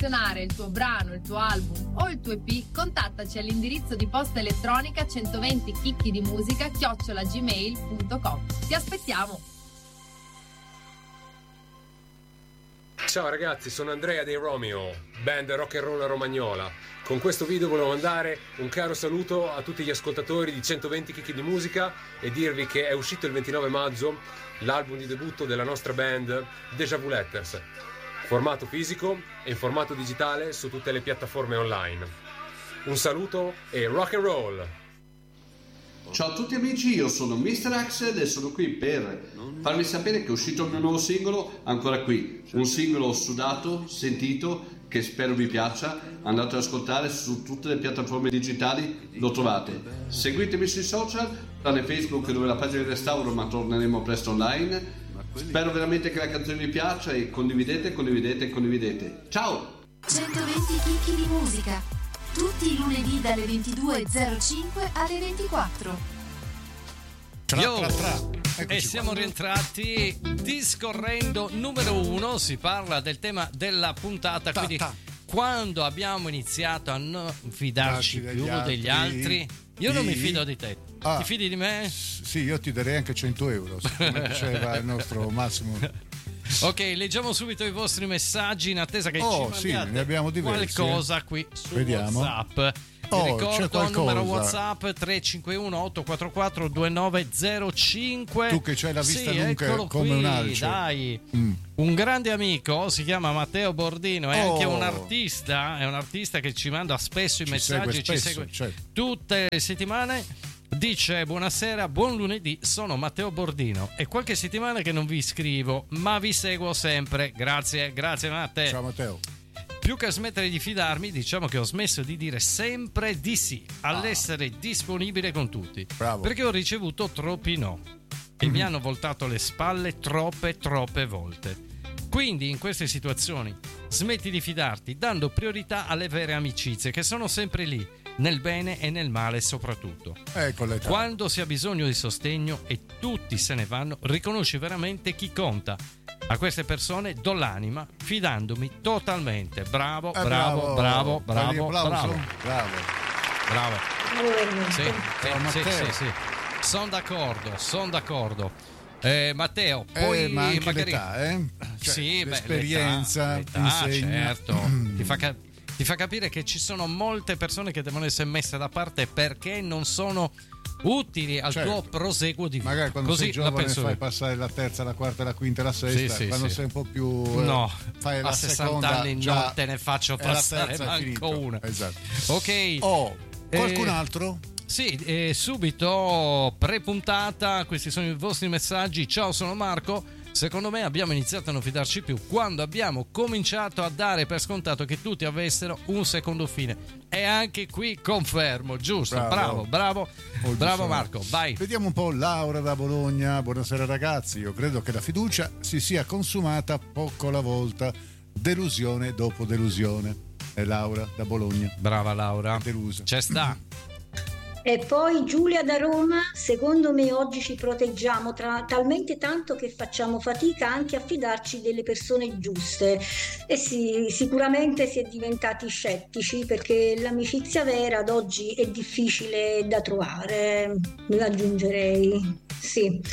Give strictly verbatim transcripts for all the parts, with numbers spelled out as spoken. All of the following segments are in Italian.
selezionare il tuo brano, il tuo album o il tuo E P, contattaci all'indirizzo di posta elettronica centoventi chicchi di musica chiocciola gmail punto com. Ti aspettiamo! Ciao ragazzi, sono Andrea dei Romeo, band rock and roll romagnola. Con questo video volevo mandare un caro saluto a tutti gli ascoltatori di centoventi chicchi di musica e dirvi che è uscito il ventinove maggio l'album di debutto della nostra band Deja Vu Letters, formato fisico e in formato digitale su tutte le piattaforme online. Un saluto e rock and roll! Ciao a tutti amici, io sono mister Axel e sono qui per farvi sapere che è uscito il mio nuovo singolo, ancora qui, un singolo sudato, sentito, che spero vi piaccia. Andate ad ascoltare su tutte le piattaforme digitali, lo trovate. Seguitemi sui social, tranne Facebook dove la pagina di restauro, ma torneremo presto online. Spero veramente che la canzone vi piaccia e condividete, condividete, condividete. Ciao! centoventi chicchi di musica. Tutti i lunedì dalle ventidue e zero cinque alle ventiquattro. Tra, Yo. tra, tra. E siamo qua. rientrati discorrendo numero uno. Si parla del tema della puntata, Ta, quindi ta. quando abbiamo iniziato a non fidarci Darci più degli degli altri, altri, io non mi sì. fido di te. Ah. Ti fidi di me? Sì, io ti darei anche cento euro, come diceva il nostro Massimo. Ok, leggiamo subito i vostri messaggi in attesa che Oh, ci sì, mandiate ne abbiamo diversi, qualcosa qui su Vediamo. WhatsApp. Vi Oh, c'è ricordo il qualcosa. numero WhatsApp tre cinque uno otto quattro quattro due nove zero cinque. Tu che c'hai la vista sì, lunga eccolo come qui, un alce. dai. Mm. Un grande amico si chiama Matteo Bordino, è Oh. anche un artista, è un artista che ci manda spesso i Ci messaggi, segue ci spesso, segue certo. tutte le settimane. Dice: buonasera, buon lunedì, sono Matteo Bordino. È qualche settimana che non vi scrivo, ma vi seguo sempre. Grazie, grazie Matteo. Ciao Matteo. Più che smettere di fidarmi, diciamo che ho smesso di dire sempre di sì all'essere disponibile con tutti. Bravo. Perché ho ricevuto troppi no e mi hanno voltato le spalle troppe, troppe volte. Quindi in queste situazioni smetti di fidarti dando priorità alle vere amicizie che sono sempre lì, nel bene e nel male soprattutto. Ecco l'età. Quando si ha bisogno di sostegno e tutti se ne vanno, riconosci veramente chi conta. A queste persone do l'anima fidandomi totalmente. Bravo, Eh, bravo, bravo, Fagli bravo, applauso. bravo. Bravo. Bravo. Sì, Ciao, sì, sì, Matteo. sì, sì. Sono d'accordo, sono d'accordo. Eh, Matteo, poi Eh, ma anche magari l'età, eh? Cioè, sì, beh, l'esperienza l'età, l'età, insegna. certo. ti, fa cap- ti fa capire che ci sono molte persone che devono essere messe da parte perché non sono utili al Certo. tuo proseguo di vita. Magari quando Così sei la giovane penso fai io. passare la terza, la quarta, la quinta e la sesta. Sì, sì, quando sì. sei un po' più eh, No, fai la a sessanta seconda, anni già non te ne faccio è la passare terza, è manco finito. una. Esatto. Ok. Oh, qualcun Eh, altro? Sì, eh, subito pre-puntata, questi sono i vostri messaggi. Ciao, sono Marco. Secondo me abbiamo iniziato a non fidarci più quando abbiamo cominciato a dare per scontato che tutti avessero un secondo fine. E anche qui confermo, giusto? Bravo, Bravo. bravo, Oh, bravo giusto. Marco, vai. Vediamo un po' Laura da Bologna. Buonasera ragazzi, io credo che la fiducia si sia consumata poco alla volta, delusione dopo delusione. È Laura da Bologna. Brava Laura. Delusa. C'è sta. E poi Giulia da Roma, secondo me oggi ci proteggiamo tra- talmente tanto che facciamo fatica anche a fidarci delle persone giuste. E sì, sicuramente si è diventati scettici perché l'amicizia vera ad oggi è difficile da trovare, aggiungerei. Sì.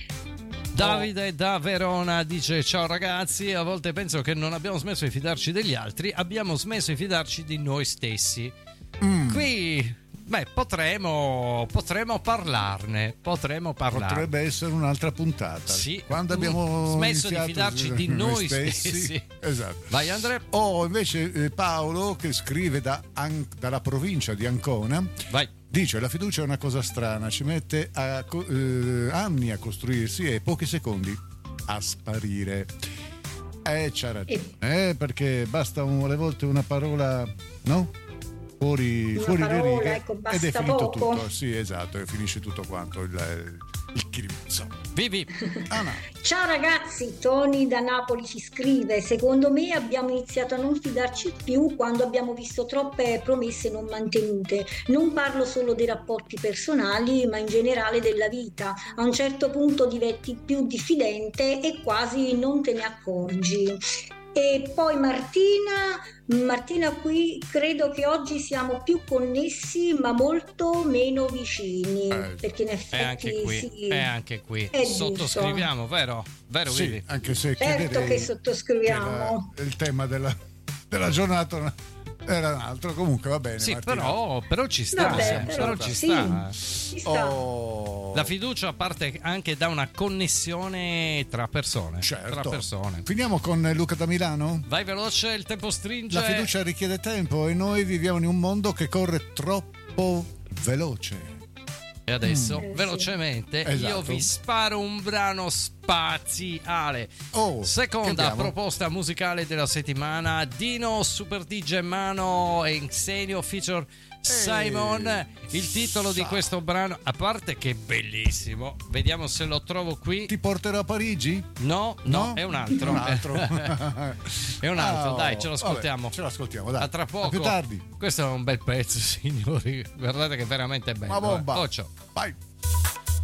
Davide da Verona dice: ciao ragazzi, a volte penso che non abbiamo smesso di fidarci degli altri, abbiamo smesso di fidarci di noi stessi. Mm. Qui beh, potremo potremo parlarne, potremo parlarne. Potrebbe essere un'altra puntata. Sì. Quando abbiamo smesso di iniziato fidarci di noi stessi. Esatto. Vai Andrea. Oh, invece eh, Paolo, che scrive da An- dalla provincia di Ancona, Vai. dice: la fiducia è una cosa strana, ci mette a co- eh, anni a costruirsi e pochi secondi a sparire. Eh, c'ha ragione, eh, perché basta un- alle volte una parola, no? Fuori, Una fuori le parola, righe ecco, ed è basta finito poco. tutto. Sì, esatto, e finisce tutto quanto il, il chirimuzzo. Vivi. Ah, no. Ciao ragazzi, Tony da Napoli ci scrive: secondo me abbiamo iniziato a non fidarci più quando abbiamo visto troppe promesse non mantenute. Non parlo solo dei rapporti personali, ma in generale della vita. A un certo punto diventi più diffidente e quasi non te ne accorgi. E poi Martina, Martina qui credo che oggi siamo più connessi ma molto meno vicini, Eh, perché in effetti E anche qui, sì, e anche qui. è sottoscriviamo, vero? Vero, sì, Vivi? anche se Certo chiederei che sottoscriviamo. che la- il tema della, della giornata era un altro. Comunque va bene, Sì, Martina. però, però ci sta, Vabbè, eh, però però ci sì. sta. Ci sta. Oh, La fiducia parte anche da una connessione tra persone. certo. Tra persone. Finiamo con Luca da Milano. Vai veloce, il tempo stringe. La fiducia richiede tempo e noi viviamo in un mondo che corre troppo veloce. E adesso, Mm. velocemente, Esatto. io vi sparo un brano spaziale. Oh, che Seconda abbiamo? proposta musicale della settimana: Dino, Super D J Mano e Xenio feature Simon. Il titolo di sa. questo brano, a parte che è bellissimo, vediamo se lo trovo qui. Ti porterò a Parigi? No, no, è un altro. Un altro. È un altro, Ah, dai, ce lo vabbè, ascoltiamo. ce l'ascoltiamo, dai. A tra poco. A più tardi. Questo è un bel pezzo, signori. Guardate che è veramente bello. Ma bomba. Eh. Occhio. Vai.